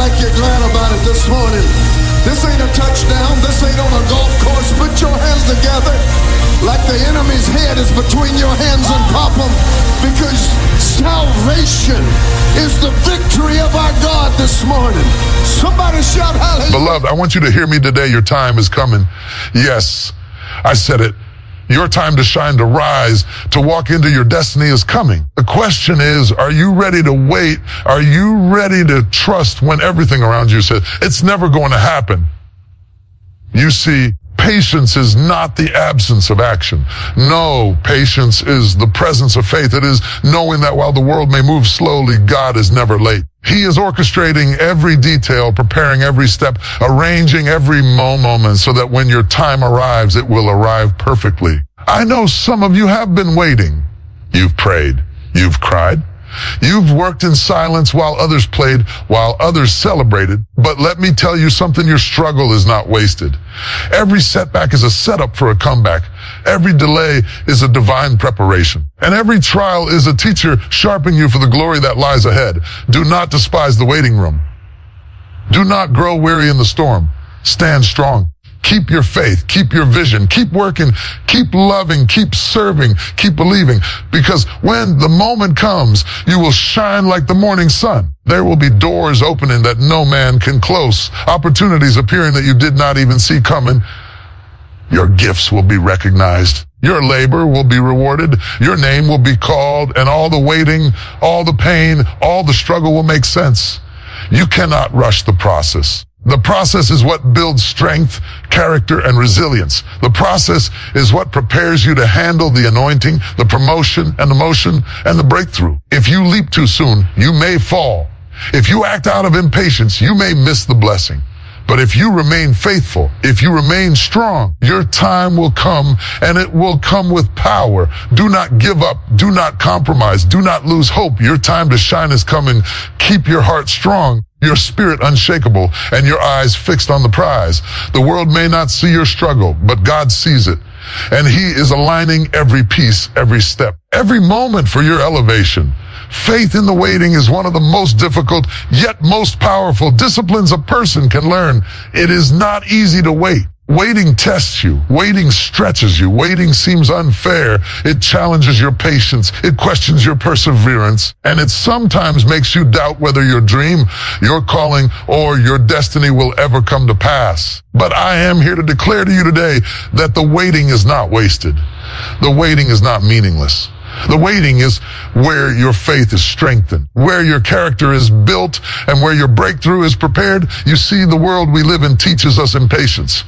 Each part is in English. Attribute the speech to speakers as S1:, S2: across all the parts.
S1: like you're glad about it this morning. This ain't a touchdown. This ain't on a golf course. Put your hands together like the enemy's head is between your hands and pop them, because salvation is the victory of our God this morning. Somebody shout hallelujah.
S2: Beloved, I want you to hear me today. Your time is coming. Yes, I said it. Your time to shine, to rise, to walk into your destiny is coming. The question is, are you ready to wait? Are you ready to trust when everything around you says it's never going to happen? You see, patience is not the absence of action. No, patience is the presence of faith. It is knowing that while the world may move slowly, God is never late. He is orchestrating every detail, preparing every step, arranging every moment so that when your time arrives, it will arrive perfectly. I know some of you have been waiting. You've prayed. You've cried. You've worked in silence while others played, while others celebrated. But let me tell you something, your struggle is not wasted. Every setback is a setup for a comeback. Every delay is a divine preparation. And every trial is a teacher sharpening you for the glory that lies ahead. Do not despise the waiting room. Do not grow weary in the storm. Stand strong. Keep your faith, keep your vision, keep working, keep loving, keep serving, keep believing. Because when the moment comes, you will shine like the morning sun. There will be doors opening that no man can close, opportunities appearing that you did not even see coming. Your gifts will be recognized. Your labor will be rewarded. Your name will be called, and all the waiting, all the pain, all the struggle will make sense. You cannot rush the process. The process is what builds strength, character, and resilience. The process is what prepares you to handle the anointing, the promotion, and the motion, and the breakthrough. If you leap too soon, you may fall. If you act out of impatience, you may miss the blessing. But if you remain faithful, if you remain strong, your time will come, and it will come with power. Do not give up. Do not compromise. Do not lose hope. Your time to shine is coming. Keep your heart strong, your spirit unshakable, and your eyes fixed on the prize. The world may not see your struggle, but God sees it. And He is aligning every piece, every step, every moment for your elevation. Faith in the waiting is one of the most difficult, yet most powerful disciplines a person can learn. It is not easy to wait. Waiting tests you. Waiting stretches you. Waiting seems unfair. It challenges your patience. It questions your perseverance. And it sometimes makes you doubt whether your dream, your calling, or your destiny will ever come to pass. But I am here to declare to you today that the waiting is not wasted. The waiting is not meaningless. The waiting is where your faith is strengthened, where your character is built, and where your breakthrough is prepared. You see, the world we live in teaches us impatience.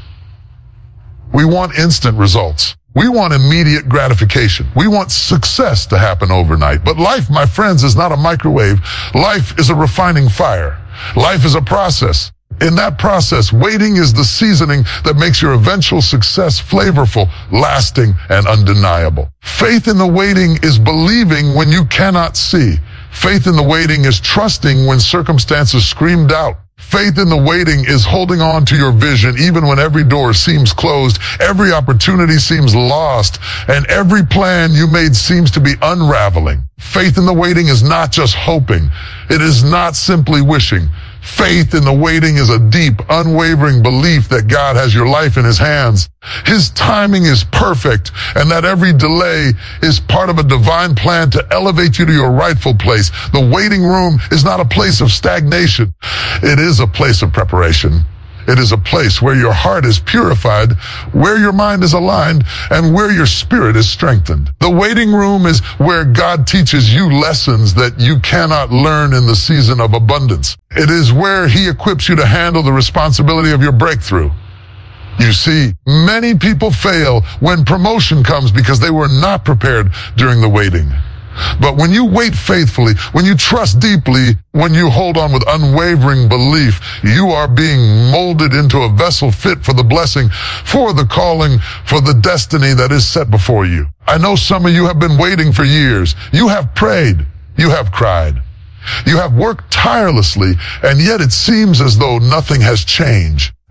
S2: We want instant results. We want immediate gratification. We want success to happen overnight. But life, my friends, is not a microwave. Life is a refining fire. Life is a process. In that process, waiting is the seasoning that makes your eventual success flavorful, lasting, and undeniable. Faith in the waiting is believing when you cannot see. Faith in the waiting is trusting when circumstances scream doubt. Faith in the waiting is holding on to your vision even when every door seems closed, every opportunity seems lost, and every plan you made seems to be unraveling. Faith in the waiting is not just hoping. It is not simply wishing. Faith in the waiting is a deep, unwavering belief that God has your life in His hands. His timing is perfect, and that every delay is part of a divine plan to elevate you to your rightful place. The waiting room is not a place of stagnation. It is a place of preparation. It is a place where your heart is purified, where your mind is aligned, and where your spirit is strengthened. The waiting room is where God teaches you lessons that you cannot learn in the season of abundance. It is where He equips you to handle the responsibility of your breakthrough. You see, many people fail when promotion comes because they were not prepared during the waiting. But when you wait faithfully, when you trust deeply, when you hold on with unwavering belief, you are being molded into a vessel fit for the blessing, for the calling, for the destiny that is set before you. I know some of you have been waiting for years. You have prayed. You have cried. You have worked tirelessly, and yet it seems as though nothing has changed.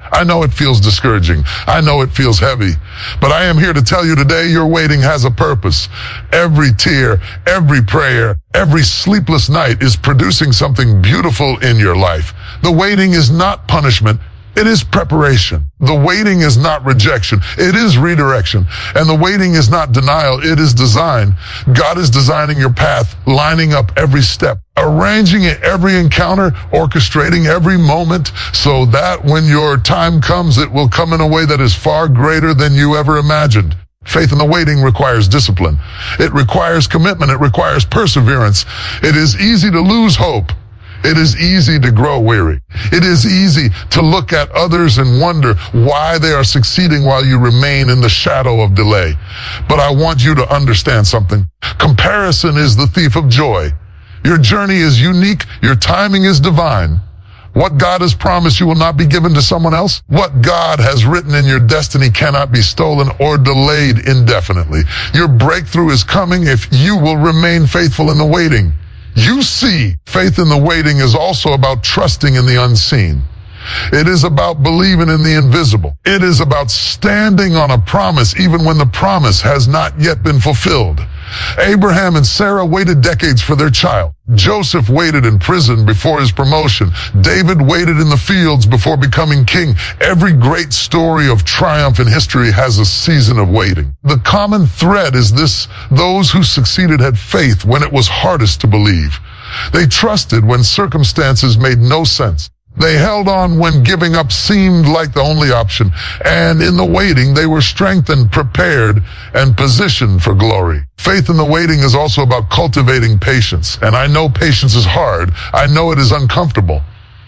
S2: I know it feels discouraging. I know it feels heavy. But I am here to tell you today, your waiting has a purpose. Every tear, every prayer, every sleepless night is producing something beautiful in your life. The waiting is not punishment. It is preparation. The waiting is not rejection. It is redirection. And the waiting is not denial. It is design. God is designing your path, lining up every step, arranging every encounter, orchestrating every moment so that when your time comes, it will come in a way that is far greater than you ever imagined. Faith in the waiting requires discipline. It requires commitment. It requires perseverance. It is easy to lose hope. It is easy to grow weary. It is easy to look at others and wonder why they are succeeding while you remain in the shadow of delay. But I want you to understand something. Comparison is the thief of joy. Your journey is unique. Your timing is divine. What God has promised you will not be given to someone else. What God has written in your destiny cannot be stolen or delayed indefinitely. Your breakthrough is coming if you will remain faithful in the waiting. You see, faith in the waiting is also about trusting in the unseen. It is about believing in the invisible. It is about standing on a promise even when the promise has not yet been fulfilled. Abraham and Sarah waited decades for their child. Joseph waited in prison before his promotion. David waited in the fields before becoming king. Every great story of triumph in history has a season of waiting. The common thread is this: those who succeeded had faith when it was hardest to believe. They trusted when circumstances made no sense. They held on when giving up seemed like the only option. And in the waiting, they were strengthened, prepared, and positioned for glory. Faith in the waiting is also about cultivating patience. And I know patience is hard. I know it is uncomfortable.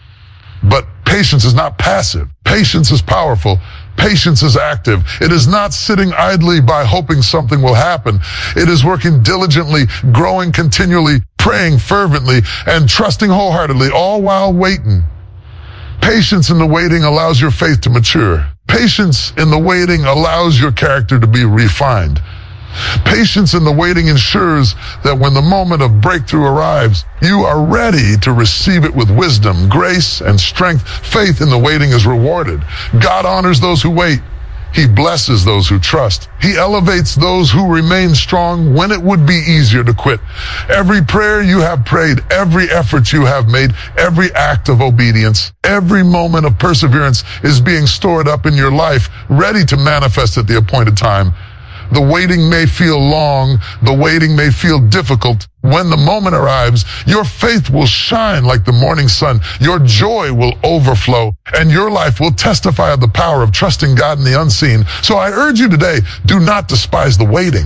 S2: But patience is not passive. Patience is powerful. Patience is active. It is not sitting idly by hoping something will happen. It is working diligently, growing continually, praying fervently, and trusting wholeheartedly, all while waiting. Patience in the waiting allows your faith to mature. Patience in the waiting allows your character to be refined. Patience in the waiting ensures that when the moment of breakthrough arrives, you are ready to receive it with wisdom, grace, and strength. Faith in the waiting is rewarded. God honors those who wait. He blesses those who trust. He elevates those who remain strong when it would be easier to quit. Every prayer you have prayed, every effort you have made, every act of obedience, every moment of perseverance is being stored up in your life, ready to manifest at the appointed time. The waiting may feel long. The waiting may feel difficult. When the moment arrives, your faith will shine like the morning sun. Your joy will overflow, and your life will testify of the power of trusting God in the unseen. So I urge you today, do not despise the waiting.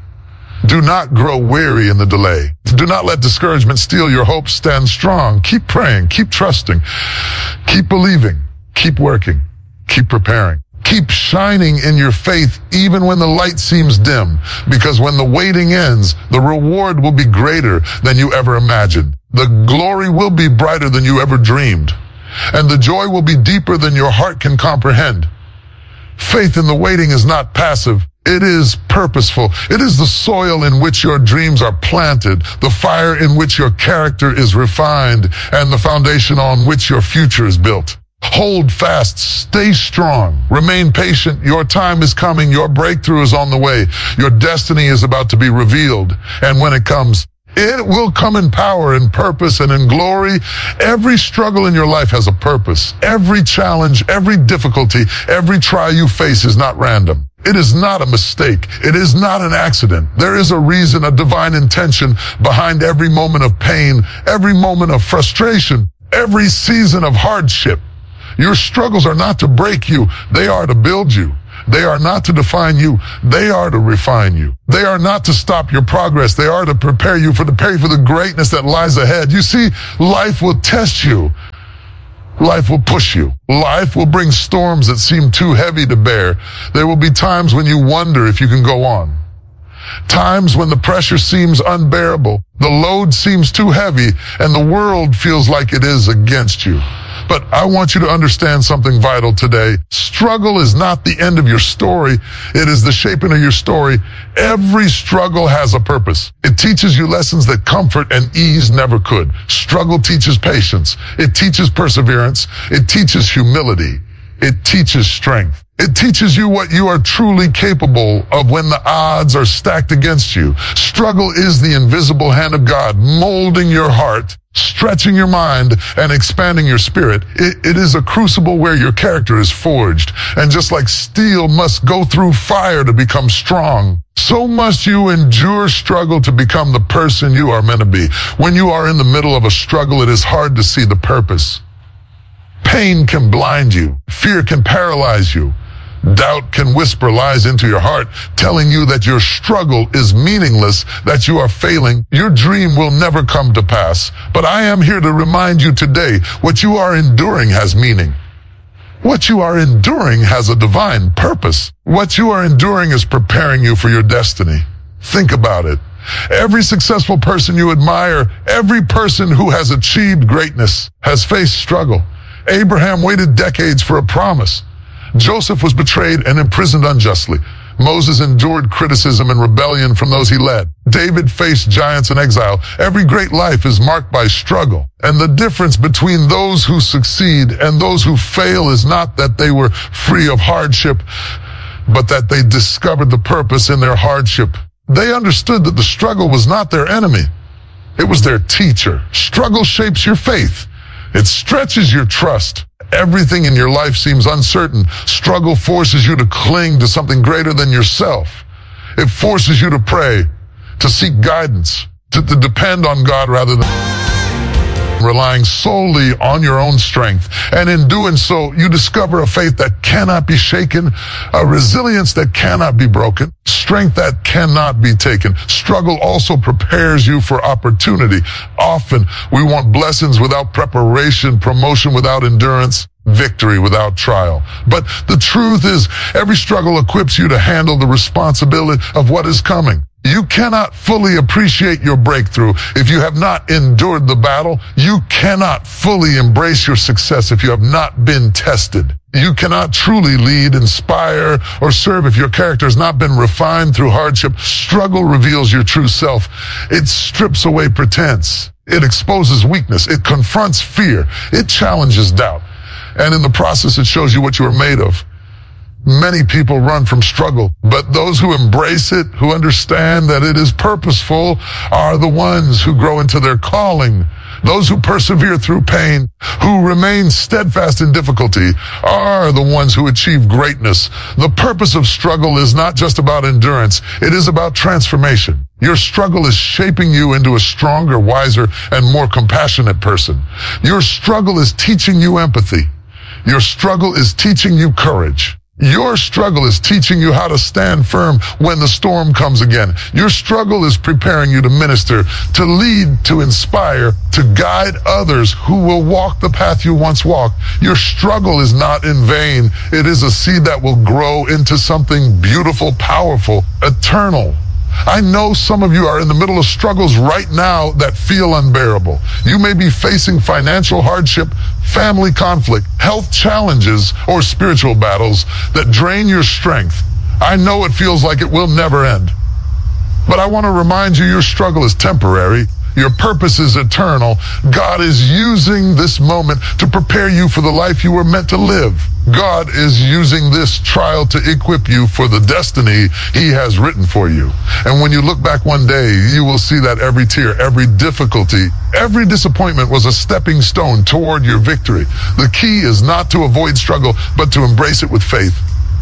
S2: Do not grow weary in the delay. Do not let discouragement steal your hope. Stand strong. Keep praying. Keep trusting. Keep believing. Keep working. Keep preparing. Keep shining in your faith even when the light seems dim, because when the waiting ends, the reward will be greater than you ever imagined. The glory will be brighter than you ever dreamed, and the joy will be deeper than your heart can comprehend. Faith in the waiting is not passive. It is purposeful. It is the soil in which your dreams are planted, the fire in which your character is refined, and the foundation on which your future is built. Hold fast, stay strong, remain patient. Your time is coming. Your breakthrough is on the way. Your destiny is about to be revealed. And when it comes, it will come in power and purpose and in glory. Every struggle in your life has a purpose. Every challenge, every difficulty, every trial you face is not random. It is not a mistake. It is not an accident. There is a reason, a divine intention behind every moment of pain, every moment of frustration, every season of hardship. Your struggles are not to break you. They are to build you. They are not to define you. They are to refine you. They are not to stop your progress. They are to prepare you for the greatness that lies ahead. You see, life will test you. Life will push you. Life will bring storms that seem too heavy to bear. There will be times when you wonder if you can go on. Times when the pressure seems unbearable. The load seems too heavy, and the world feels like it is against you. But I want you to understand something vital today. Struggle is not the end of your story. It is the shaping of your story. Every struggle has a purpose. It teaches you lessons that comfort and ease never could. Struggle teaches patience. It teaches perseverance. It teaches humility. it teaches strength. It teaches you what you are truly capable of when the odds are stacked against you. Struggle is the invisible hand of God molding your heart, stretching your mind, and expanding your spirit. It is a crucible where your character is forged. And just like steel must go through fire to become strong, so must you endure struggle to become the person you are meant to be. When you are in the middle of a struggle, it is hard to see the purpose. Pain can blind you. Fear can paralyze you. Doubt can whisper lies into your heart, telling you that your struggle is meaningless, that you are failing. Your dream will never come to pass. But I am here to remind you today, what you are enduring has meaning. What you are enduring has a divine purpose. What you are enduring is preparing you for your destiny. Think about it. Every successful person you admire, every person who has achieved greatness has faced struggle. Abraham waited decades for a promise. Joseph was betrayed and imprisoned unjustly. Moses endured criticism and rebellion from those he led. David faced giants in exile. Every great life is marked by struggle. And the difference between those who succeed and those who fail is not that they were free of hardship, but that they discovered the purpose in their hardship. They understood that the struggle was not their enemy. It was their teacher. Struggle shapes your faith. It stretches your trust. Everything in your life seems uncertain. Struggle forces you to cling to something greater than yourself. It forces you to pray, to seek guidance, to depend on God rather than relying solely on your own strength. And in doing so, you discover a faith that cannot be shaken, a resilience that cannot be broken, strength that cannot be taken. Struggle also prepares you for opportunity. Often, we want blessings without preparation, promotion without endurance, victory without trial. But the truth is, every struggle equips you to handle the responsibility of what is coming. You cannot fully appreciate your breakthrough if you have not endured the battle. You cannot fully embrace your success if you have not been tested. You cannot truly lead, inspire, or serve if your character has not been refined through hardship. Struggle reveals your true self. It strips away pretense. It exposes weakness. It confronts fear. It challenges doubt. And in the process, it shows you what you are made of. Many people run from struggle, but those who embrace it, who understand that it is purposeful, are the ones who grow into their calling. Those who persevere through pain, who remain steadfast in difficulty, are the ones who achieve greatness. The purpose of struggle is not just about endurance. It is about transformation. Your struggle is shaping you into a stronger, wiser, and more compassionate person. Your struggle is teaching you empathy. Your struggle is teaching you courage. Your struggle is teaching you how to stand firm when the storm comes again. Your struggle is preparing you to minister, to lead, to inspire, to guide others who will walk the path you once walked. Your struggle is not in vain. It is a seed that will grow into something beautiful, powerful, eternal. I know some of you are in the middle of struggles right now that feel unbearable. You may be facing financial hardship, family conflict, health challenges, or spiritual battles that drain your strength. I know it feels like it will never end. But I want to remind you, your struggle is temporary. Your purpose is eternal. God is using this moment to prepare you for the life you were meant to live. God is using this trial to equip you for the destiny He has written for you. And when you look back one day, you will see that every tear, every difficulty, every disappointment was a stepping stone toward your victory. The key is not to avoid struggle, but to embrace it with faith.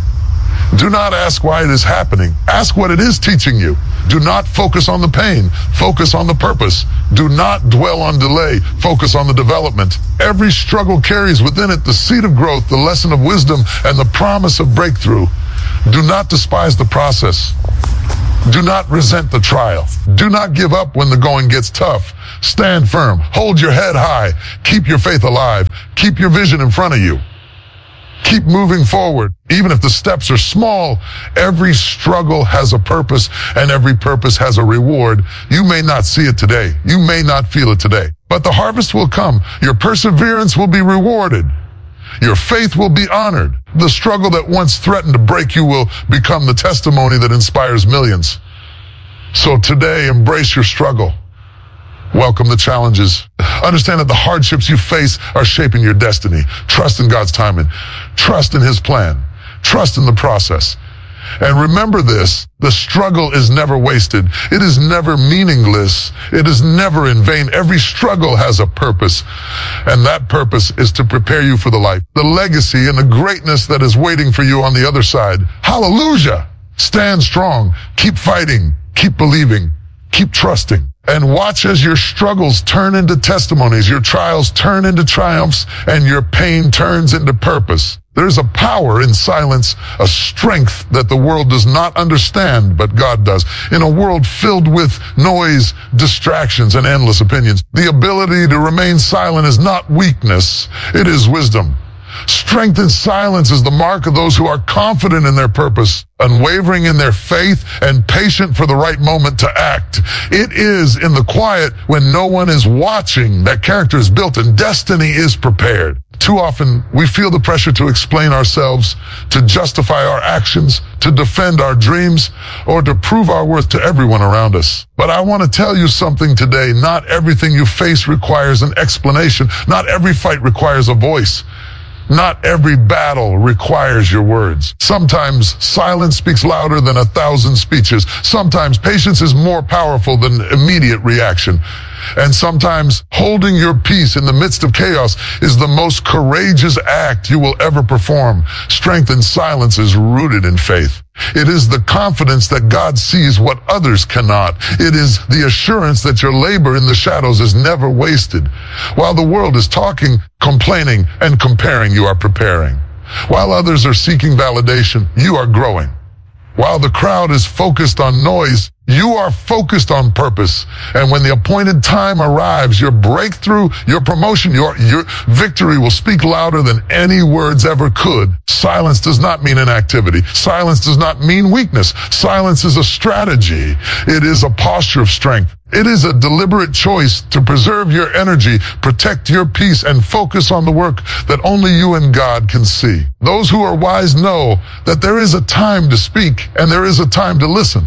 S2: Do not ask why it is happening. Ask what it is teaching you. Do not focus on the pain. Focus on the purpose. Do not dwell on delay. Focus on the development. Every struggle carries within it the seed of growth, the lesson of wisdom, and the promise of breakthrough. Do not despise the process. Do not resent the trial. Do not give up when the going gets tough. Stand firm. Hold your head high. Keep your faith alive. Keep your vision in front of you. Keep moving forward. Even if the steps are small, every struggle has a purpose, and every purpose has a reward. You may not see it today. You may not feel it today. But the harvest will come. Your perseverance will be rewarded. Your faith will be honored. The struggle that once threatened to break you will become the testimony that inspires millions. So today, embrace your struggle. Welcome the challenges. Understand that the hardships you face are shaping your destiny. Trust in God's timing. Trust in His plan. Trust in the process. And remember this, the struggle is never wasted. It is never meaningless. It is never in vain. Every struggle has a purpose, and that purpose is to prepare you for the life, the legacy, and the greatness that is waiting for you on the other side. Hallelujah! Stand strong. Keep fighting. Keep believing. Keep trusting. And watch as your struggles turn into testimonies, your trials turn into triumphs, and your pain turns into purpose. There's a power in silence, a strength that the world does not understand, but God does. In a world filled with noise, distractions, and endless opinions, the ability to remain silent is not weakness, it is wisdom. Strength in silence is the mark of those who are confident in their purpose, unwavering in their faith, and patient for the right moment to act. It is in the quiet, when no one is watching, that character is built and destiny is prepared. Too often, we feel the pressure to explain ourselves, to justify our actions, to defend our dreams, or to prove our worth to everyone around us. But I want to tell you something today. Not everything you face requires an explanation. Not every fight requires a voice. Not every battle requires your words. Sometimes silence speaks louder than 1,000 speeches. Sometimes patience is more powerful than immediate reaction. And sometimes holding your peace in the midst of chaos is the most courageous act you will ever perform. Strength in silence is rooted in faith. It is the confidence that God sees what others cannot. It is the assurance that your labor in the shadows is never wasted. While the world is talking, complaining, and comparing, you are preparing. While others are seeking validation, you are growing. While the crowd is focused on noise, you are focused on purpose. And when the appointed time arrives, your breakthrough, your promotion, your victory will speak louder than any words ever could. Silence does not mean inactivity. Silence does not mean weakness. Silence is a strategy. It is a posture of strength. It is a deliberate choice to preserve your energy, protect your peace, and focus on the work that only you and God can see. Those who are wise know that there is a time to speak and there is a time to listen.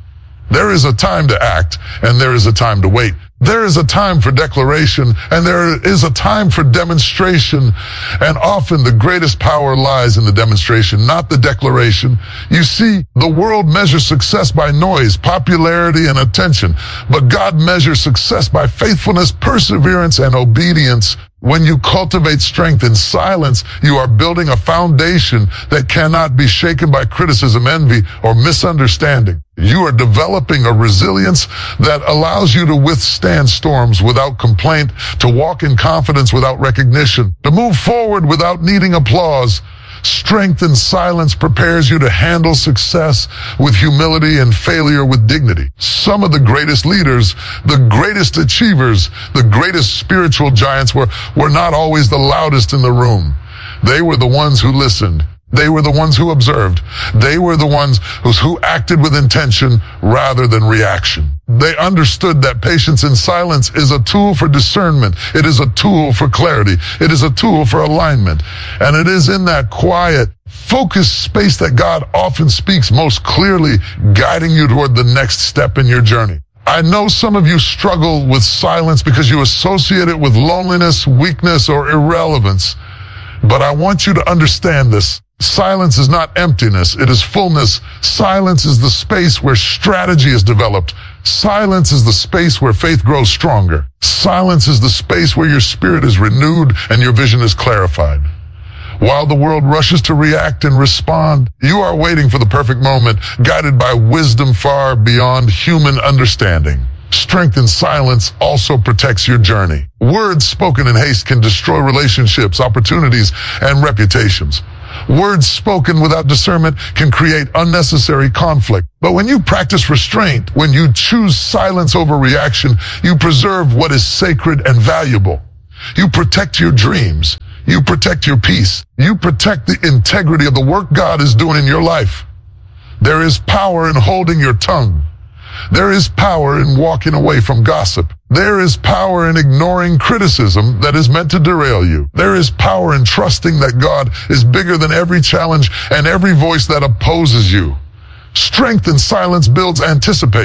S2: There is a time to act, and there is a time to wait. There is a time for declaration, and there is a time for demonstration. And often the greatest power lies in the demonstration, not the declaration. You see, the world measures success by noise, popularity, and attention. But God measures success by faithfulness, perseverance, and obedience. When you cultivate strength in silence, you are building a foundation that cannot be shaken by criticism, envy, or misunderstanding. You are developing a resilience that allows you to withstand storms without complaint, to walk in confidence without recognition, to move forward without needing applause. Strength in silence prepares you to handle success with humility and failure with dignity. Some of the greatest leaders, the greatest achievers, the greatest spiritual giants were not always the loudest in the room. They were the ones who listened. They were the ones who observed. They were the ones who acted with intention rather than reaction. They understood that patience in silence is a tool for discernment. It is a tool for clarity. It is a tool for alignment. And it is in that quiet, focused space that God often speaks most clearly, guiding you toward the next step in your journey. I know some of you struggle with silence because you associate it with loneliness, weakness, or irrelevance. But I want you to understand this. Silence is not emptiness, it is fullness. Silence is the space where strategy is developed. Silence is the space where faith grows stronger. Silence is the space where your spirit is renewed and your vision is clarified. While the world rushes to react and respond, you are waiting for the perfect moment, guided by wisdom far beyond human understanding. Strength in silence also protects your journey. Words spoken in haste can destroy relationships, opportunities, and reputations. Words spoken without discernment can create unnecessary conflict. But when you practice restraint, when you choose silence over reaction, you preserve what is sacred and valuable. You protect your dreams. You protect your peace. You protect the integrity of the work God is doing in your life. There is power in holding your tongue. There is power in walking away from gossip. There is power in ignoring criticism that is meant to derail you. There is power in trusting that God is bigger than every challenge and every voice that opposes you. Strength in silence builds anticipation.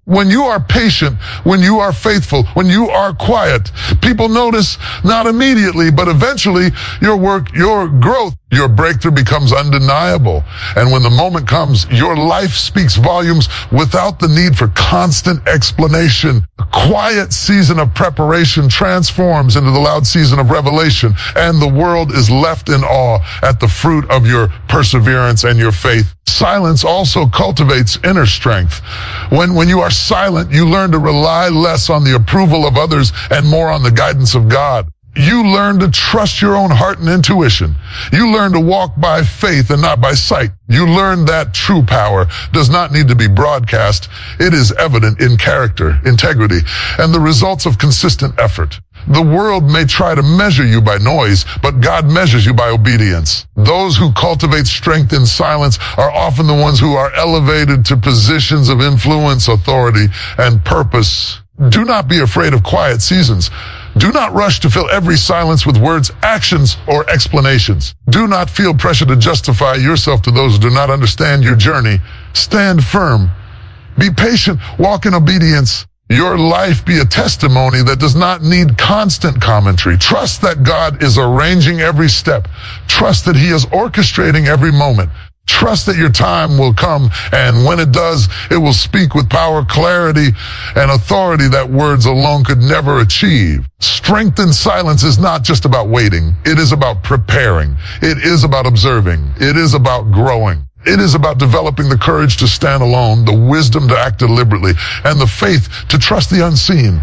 S2: When you are patient, when you are faithful, when you are quiet, people notice not immediately, but eventually your work, your growth, your breakthrough becomes undeniable. And when the moment comes, your life speaks volumes without the need for constant explanation. A quiet season of preparation transforms into the loud season of revelation, and the world is left in awe at the fruit of your perseverance and your faith. Silence also cultivates inner strength. When you are silent, you learn to rely less on the approval of others and more on the guidance of God. You learn to trust your own heart and intuition. You learn to walk by faith and not by sight. You learn that true power does not need to be broadcast. It is evident in character, integrity, and the results of consistent effort. The world may try to measure you by noise, but God measures you by obedience. Those who cultivate strength in silence are often the ones who are elevated to positions of influence, authority, and purpose. Do not be afraid of quiet seasons. Do not rush to fill every silence with words, actions, or explanations. Do not feel pressure to justify yourself to those who do not understand your journey. Stand firm. Be patient. Walk in obedience. Your life be a testimony that does not need constant commentary. Trust that God is arranging every step. Trust that He is orchestrating every moment. Trust that your time will come, and when it does, it will speak with power, clarity, and authority that words alone could never achieve. Strength in silence is not just about waiting. It is about preparing. It is about observing. It is about growing. It is about developing the courage to stand alone, the wisdom to act deliberately, and the faith to trust the unseen.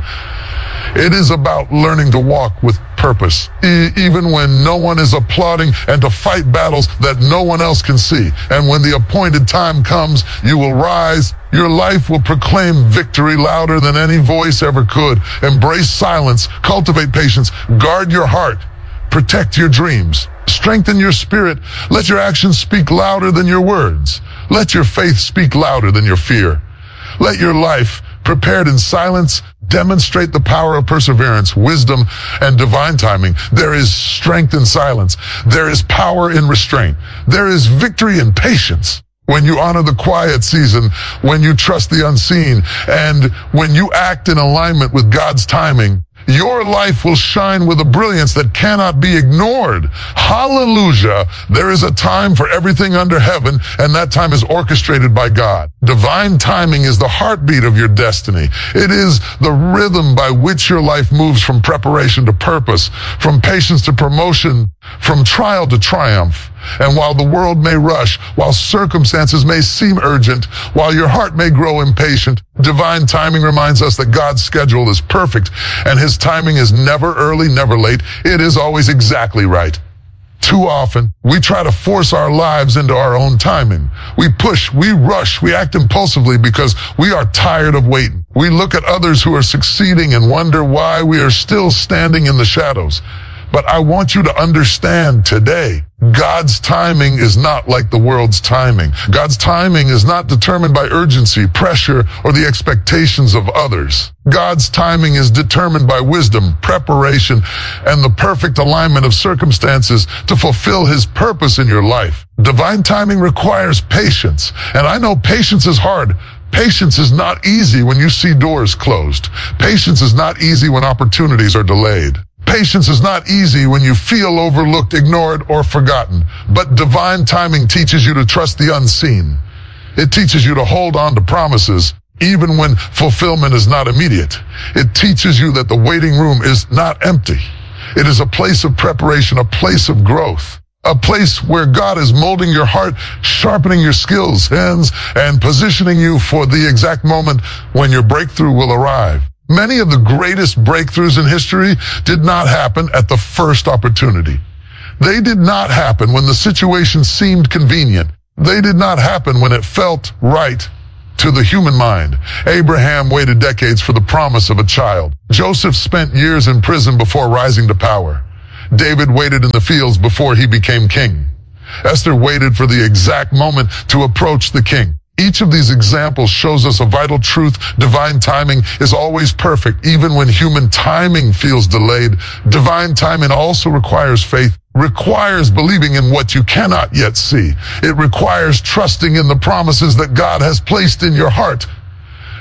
S2: It is about learning to walk with purpose, even when no one is applauding, and to fight battles that no one else can see. And when the appointed time comes, you will rise. Your life will proclaim victory louder than any voice ever could. Embrace silence, cultivate patience, guard your heart, protect your dreams, strengthen your spirit. Let your actions speak louder than your words. Let your faith speak louder than your fear. Let your life, prepared in silence, demonstrate the power of perseverance, wisdom, and divine timing. There is strength in silence. There is power in restraint. There is victory in patience. When you honor the quiet season, when you trust the unseen, and when you act in alignment with God's timing, your life will shine with a brilliance that cannot be ignored. Hallelujah. There is a time for everything under heaven, and that time is orchestrated by God. Divine timing is the heartbeat of your destiny. It is the rhythm by which your life moves from preparation to purpose, from patience to promotion, from trial to triumph. And while the world may rush, while circumstances may seem urgent, while your heart may grow impatient, divine timing reminds us that God's schedule is perfect, and His timing is never early, never late. It is always exactly right. Too often, we try to force our lives into our own timing. We push, we rush, we act impulsively because we are tired of waiting. We look at others who are succeeding and wonder why we are still standing in the shadows. But I want you to understand today, God's timing is not like the world's timing. God's timing is not determined by urgency, pressure, or the expectations of others. God's timing is determined by wisdom, preparation, and the perfect alignment of circumstances to fulfill His purpose in your life. Divine timing requires patience, and I know patience is hard. Patience is not easy when you see doors closed. Patience is not easy when opportunities are delayed. Patience is not easy when you feel overlooked, ignored, or forgotten. But divine timing teaches you to trust the unseen. It teaches you to hold on to promises, even when fulfillment is not immediate. It teaches you that the waiting room is not empty. It is a place of preparation, a place of growth, a place where God is molding your heart, sharpening your skills, hands, and positioning you for the exact moment when your breakthrough will arrive. Many of the greatest breakthroughs in history did not happen at the first opportunity. They did not happen when the situation seemed convenient. They did not happen when it felt right to the human mind. Abraham waited decades for the promise of a child. Joseph spent years in prison before rising to power. David waited in the fields before he became king. Esther waited for the exact moment to approach the king. Each of these examples shows us a vital truth. Divine timing is always perfect, even when human timing feels delayed. Divine timing also requires faith, requires believing in what you cannot yet see. It requires trusting in the promises that God has placed in your heart.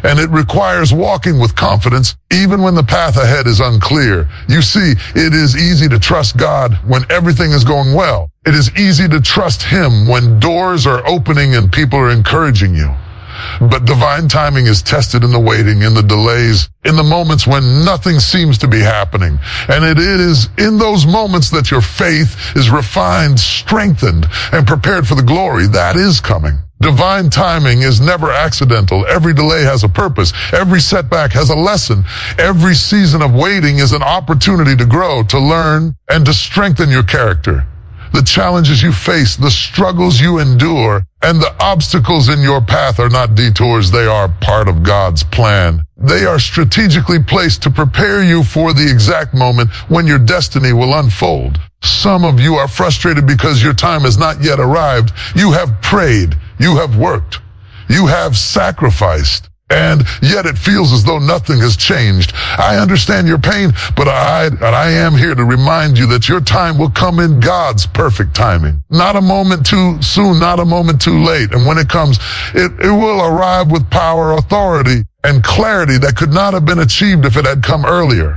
S2: And it requires walking with confidence even when the path ahead is unclear. You see, it is easy to trust God when everything is going well. It is easy to trust Him when doors are opening and people are encouraging you. But divine timing is tested in the waiting, in the delays, in the moments when nothing seems to be happening. And it is in those moments that your faith is refined, strengthened, and prepared for the glory that is coming. Divine timing is never accidental. Every delay has a purpose. Every setback has a lesson. Every season of waiting is an opportunity to grow, to learn, and to strengthen your character. The challenges you face, the struggles you endure, and the obstacles in your path are not detours. They are part of God's plan. They are strategically placed to prepare you for the exact moment when your destiny will unfold. Some of you are frustrated because your time has not yet arrived. You have prayed. You have worked. You have sacrificed. And yet it feels as though nothing has changed. I understand your pain, but I am here to remind you that your time will come in God's perfect timing. Not a moment too soon, not a moment too late. And when it comes, it will arrive with power, authority, and clarity that could not have been achieved if it had come earlier.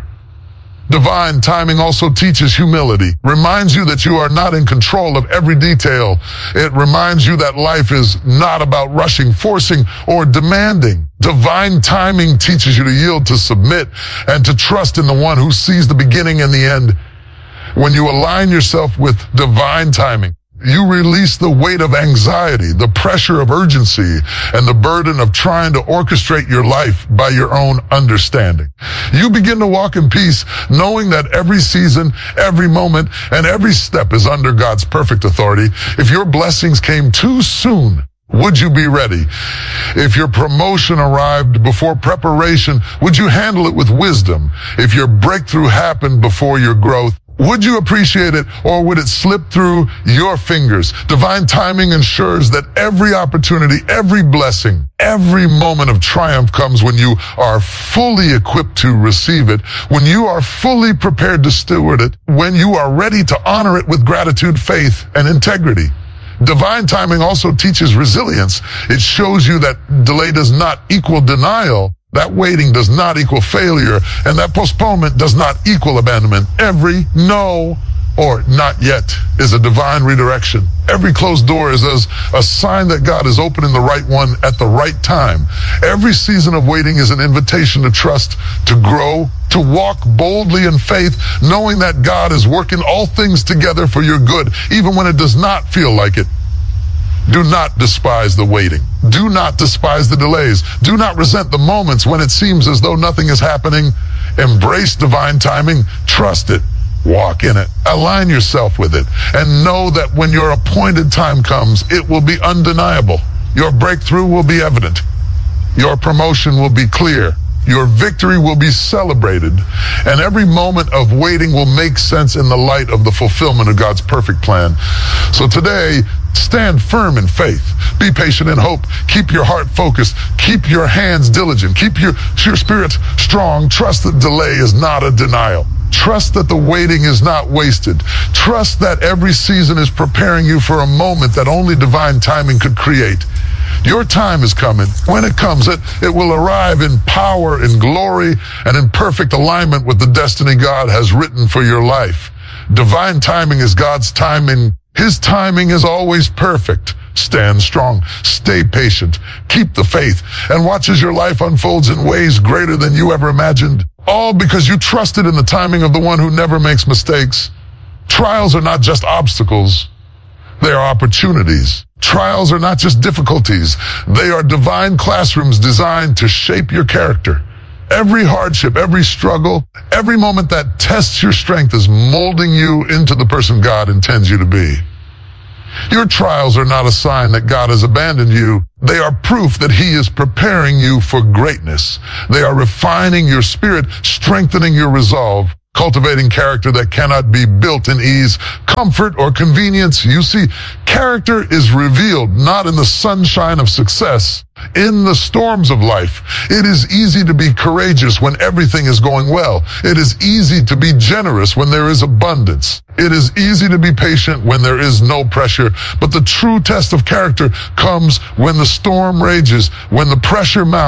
S2: Divine timing also teaches humility, reminds you that you are not in control of every detail. It reminds you that life is not about rushing, forcing, or demanding. Divine timing teaches you to yield, to submit, and to trust in the one who sees the beginning and the end. When you align yourself with divine timing, you release the weight of anxiety, the pressure of urgency, and the burden of trying to orchestrate your life by your own understanding. You begin to walk in peace, knowing that every season, every moment, and every step is under God's perfect authority. If your blessings came too soon, would you be ready? If your promotion arrived before preparation, would you handle it with wisdom? If your breakthrough happened before your growth, would you appreciate it, or would it slip through your fingers? Divine timing ensures that every opportunity, every blessing, every moment of triumph comes when you are fully equipped to receive it, when you are fully prepared to steward it, when you are ready to honor it with gratitude, faith, and integrity. Divine timing also teaches resilience. It shows you that delay does not equal denial. That waiting does not equal failure, and that postponement does not equal abandonment. Every no or not yet is a divine redirection. Every closed door is a sign that God is opening the right one at the right time. Every season of waiting is an invitation to trust, to grow, to walk boldly in faith, knowing that God is working all things together for your good, even when it does not feel like it. Do not despise the waiting. Do not despise the delays. Do not resent the moments when it seems as though nothing is happening. Embrace divine timing. Trust it. Walk in it. Align yourself with it. And know that when your appointed time comes, it will be undeniable. Your breakthrough will be evident. Your promotion will be clear. Your victory will be celebrated. And every moment of waiting will make sense in the light of the fulfillment of God's perfect plan. So today, stand firm in faith. Be patient in hope. Keep your heart focused. Keep your hands diligent. Keep your spirit strong. Trust that delay is not a denial. Trust that the waiting is not wasted. Trust that every season is preparing you for a moment that only divine timing could create. Your time is coming. When it comes, it will arrive in power, in glory, and in perfect alignment with the destiny God has written for your life. Divine timing is God's timing. His timing is always perfect. Stand strong. Stay patient. Keep the faith. And watch as your life unfolds in ways greater than you ever imagined. All because you trusted in the timing of the one who never makes mistakes. Trials are not just obstacles. They are opportunities. Trials are not just difficulties. They are divine classrooms designed to shape your character. Every hardship, every struggle, every moment that tests your strength is molding you into the person God intends you to be. Your trials are not a sign that God has abandoned you. They are proof that He is preparing you for greatness. They are refining your spirit, strengthening your resolve, cultivating character that cannot be built in ease, comfort, or convenience. You see, character is revealed not in the sunshine of success, in the storms of life. It is easy to be courageous when everything is going well. It is easy to be generous when there is abundance. It is easy to be patient when there is no pressure. But the true test of character comes when the storm rages, when the pressure mounts,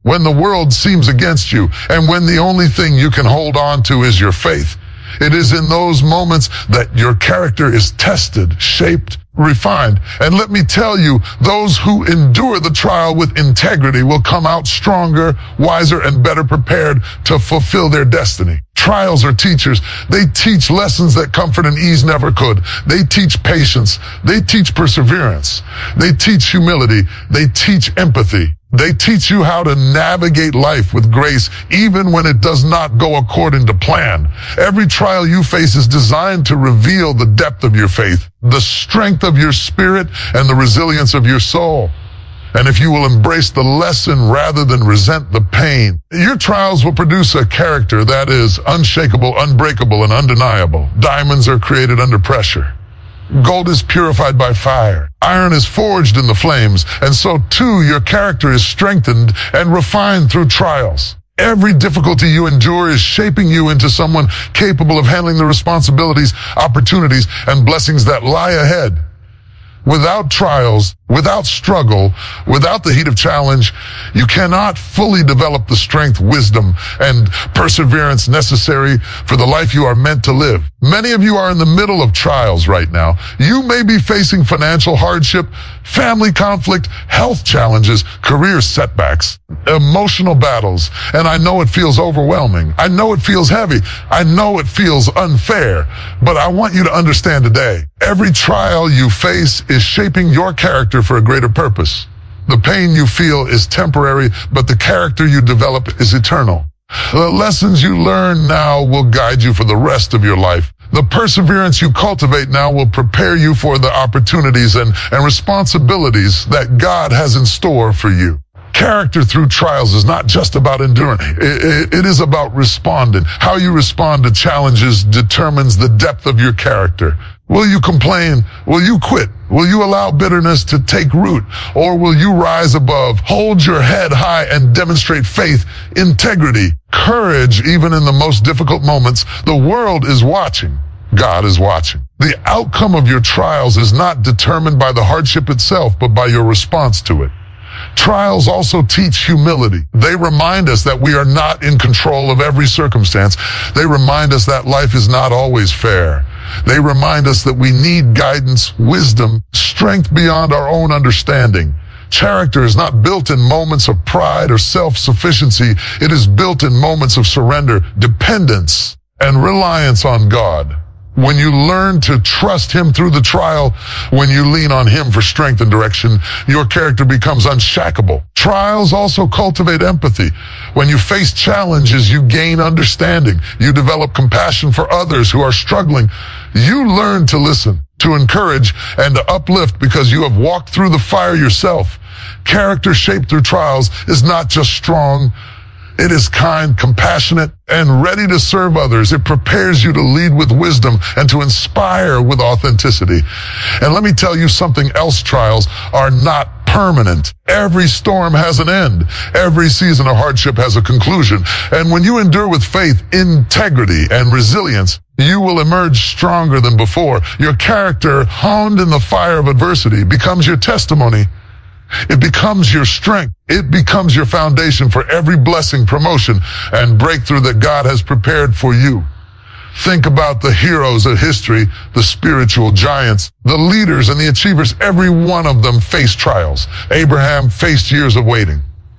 S2: when the world seems against you, and when the only thing you can hold on to is your faith. It is in those moments that your character is tested, shaped, refined. And let me tell you, those who endure the trial with integrity will come out stronger, wiser, and better prepared to fulfill their destiny. Trials are teachers. They teach lessons that comfort and ease never could. They teach patience. They teach perseverance. They teach humility. They teach empathy. They teach you how to navigate life with grace, even when it does not go according to plan. Every trial you face is designed to reveal the depth of your faith, the strength of your spirit, and the resilience of your soul. And if you will embrace the lesson rather than resent the pain, your trials will produce a character that is unshakable, unbreakable, and undeniable. Diamonds are created under pressure. Gold is purified by fire. Iron is forged in the flames, and so too your character is strengthened and refined through trials. Every difficulty you endure is shaping you into someone capable of handling the responsibilities, opportunities, and blessings that lie ahead. Without trials, without struggle, without the heat of challenge, you cannot fully develop the strength, wisdom, and perseverance necessary for the life you are meant to live. Many of you are in the middle of trials right now. You may be facing financial hardship, family conflict, health challenges, career setbacks, emotional battles, and I know it feels overwhelming. I know it feels heavy. I know it feels unfair, but I want you to understand today, every trial you face is shaping your character for a greater purpose. The pain you feel is temporary, but the character you develop is eternal. The lessons you learn now will guide you for the rest of your life. The perseverance you cultivate now will prepare you for the opportunities and responsibilities that God has in store for you. Character through trials is not just about enduring. It is about responding. How you respond to challenges determines the depth of your character. Will you complain? Will you quit? Will you allow bitterness to take root? Or will you rise above, hold your head high, and demonstrate faith, integrity, courage, even in the most difficult moments? The world is watching. God is watching. The outcome of your trials is not determined by the hardship itself, but by your response to it. Trials also teach humility. They remind us that we are not in control of every circumstance. They remind us that life is not always fair. They remind us that we need guidance, wisdom, strength beyond our own understanding. Character is not built in moments of pride or self-sufficiency. It is built in moments of surrender, dependence, and reliance on God. When you learn to trust Him through the trial, when you lean on Him for strength and direction, your character becomes unshackable. Trials also cultivate empathy. When you face challenges, you gain understanding. You develop compassion for others who are struggling. You learn to listen, to encourage, and to uplift because you have walked through the fire yourself. Character shaped through trials is not just strong. It is kind, compassionate, and ready to serve others. It prepares you to lead with wisdom and to inspire with authenticity. And let me tell you something else, trials are not permanent. Every storm has an end. Every season of hardship has a conclusion. And when you endure with faith, integrity, and resilience, you will emerge stronger than before. Your character, honed in the fire of adversity, becomes your testimony. It becomes your strength. It becomes your foundation for every blessing, promotion, and breakthrough that God has prepared for you. Think about the heroes of history, the spiritual giants, the leaders and the achievers. Every one of them faced trials. Abraham faced years of waiting.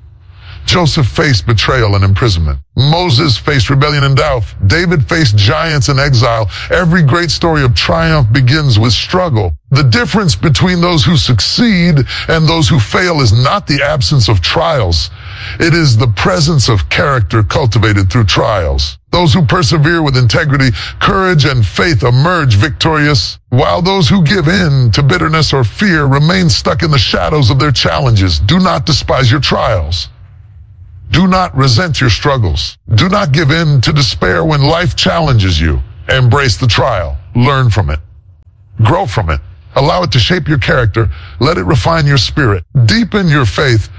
S2: Joseph faced betrayal and imprisonment. Moses faced rebellion and doubt. David faced giants in exile. Every great story of triumph begins with struggle. The difference between those who succeed and those who fail is not the absence of trials. It is the presence of character cultivated through trials. Those who persevere with integrity, courage, and faith emerge victorious, while those who give in to bitterness or fear remain stuck in the shadows of their challenges. Do not despise your trials. Do not resent your struggles. Do not give in to despair when life challenges you. Embrace the trial. Learn from it. Grow from it. Allow it to shape your character. Let it refine your spirit. Deepen your faith